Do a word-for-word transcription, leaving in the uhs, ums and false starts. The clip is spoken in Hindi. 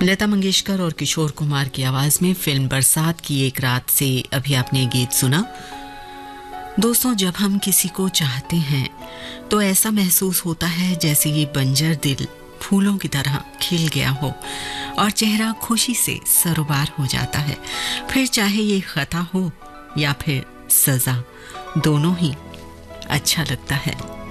लता मंगेशकर और किशोर कुमार की आवाज में फिल्म बरसात की एक रात से अभी आपने ये गीत सुना। दोस्तों, जब हम किसी को चाहते हैं तो ऐसा महसूस होता है जैसे ये बंजर दिल फूलों की तरह खिल गया हो और चेहरा खुशी से सरोबार हो जाता है। फिर चाहे ये खता हो या फिर सजा, दोनों ही अच्छा लगता है।